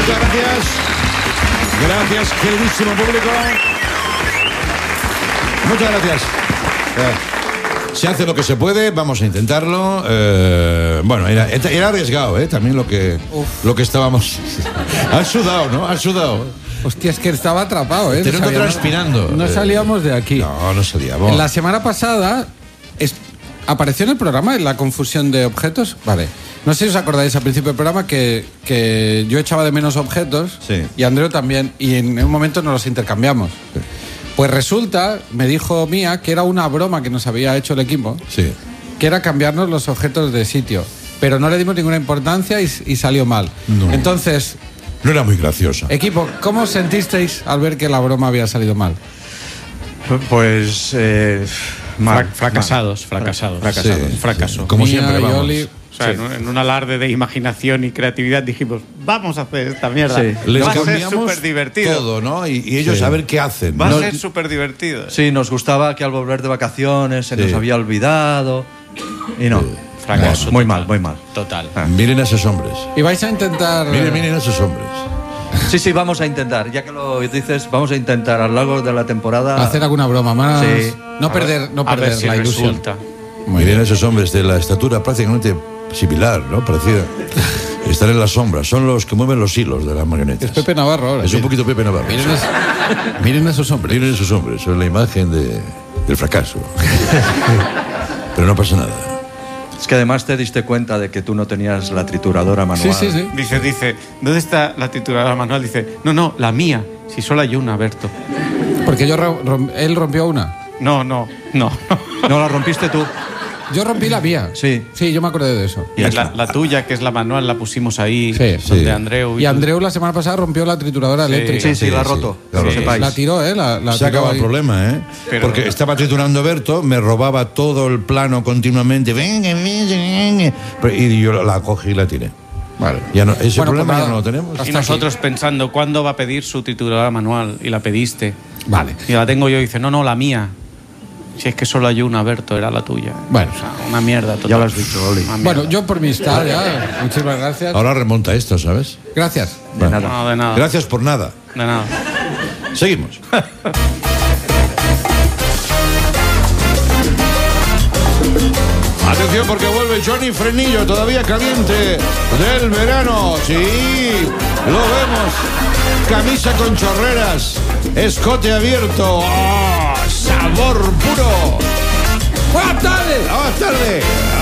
Muchas gracias. Gracias, queridísimo público. Muchas gracias. Se hace lo que se puede, vamos a intentarlo. Bueno, era arriesgado, también lo que estábamos. Has sudado, ¿no? Has sudado. Hostia, es que estaba atrapado, Te noto transpirando. No salíamos de aquí. No salíamos. En la semana pasada apareció en el programa la confusión de objetos. Vale. No sé si os acordáis al principio del programa que yo echaba de menos objetos. Sí. Y Andreu también. Y en un momento nos los intercambiamos. Sí. Pues resulta, me dijo Mía, que era una broma que nos había hecho el equipo. Sí. Que era cambiarnos los objetos de sitio. Pero no le dimos ninguna importancia y salió mal. No. Entonces, no era muy graciosa. Equipo, ¿cómo os sentisteis al ver que la broma había salido mal? Pues mal. Fracasados. Sí, Un fracaso. Como Mía siempre, y vamos. Oli. O sea, en un alarde de imaginación y creatividad dijimos, vamos a hacer esta mierda. Sí. Les Va a ser cambiamos súper divertido. todo, ¿no? Y ellos a ver qué hacen. Va ¿no? a ser súper divertido. Sí, nos gustaba que al volver de vacaciones se Sí. nos había olvidado. Y no. Fracaso. Muy total. mal, muy mal. Total. Miren a esos hombres. Y vais a intentar... Miren a esos hombres. Sí, vamos a intentar. Ya que lo dices, vamos a intentar a lo largo de la temporada hacer alguna broma más. Sí. No perder A ver si la ilusión. resulta. Miren a esos hombres de la estatura prácticamente similar, ¿no? Parecida. Están en la sombra. Son los que mueven los hilos de las marionetas. Es Pepe Navarro ahora. Es un poquito Pepe Navarro. Miren a esos hombres. Miren esos hombres. Son la imagen del fracaso. Pero no pasa nada. Es que además te diste cuenta de que tú no tenías la trituradora manual. Sí. Dice, ¿dónde está la trituradora manual? Dice, no, la mía. Si solo hay una, Berto. Porque él rompió una. No. No la rompiste tú. Yo rompí la mía. Sí. Sí, yo me acordé de eso. Y la tuya, que es la manual, la pusimos ahí. Sí. Donde Sí. Andreu. Y Andreu la semana pasada rompió la trituradora eléctrica. Sí, la ha roto. la Que lo roto. sepáis. La tiró, La Se tiró acaba el ahí. problema, ¿eh? Pero- Porque estaba triturando Berto, me robaba todo el plano continuamente. Y yo la cogí y la tiré. Vale. Ya no, ese Bueno, problema pues ya nada. no lo tenemos. Y nosotros pensando, ¿cuándo va a pedir su trituradora manual? Y la pediste. Vale. Y la tengo yo y dice, no, la mía. Si es que solo hay una, Berto, era la tuya. Bueno. O sea, una mierda total. Ya lo has dicho, Oli. Una mierda. Bueno, yo por mi estar ya. Muchísimas gracias. Ahora remonta esto, ¿sabes? Gracias. De nada. No, de nada. Gracias por nada. De nada. Seguimos. Atención porque vuelve Johnny Frenillo, todavía caliente del verano. Sí, lo vemos. Camisa con chorreras, escote abierto. ¡Oh, sabor puro! ¡Buenas tardes! ¡Buenas tardes!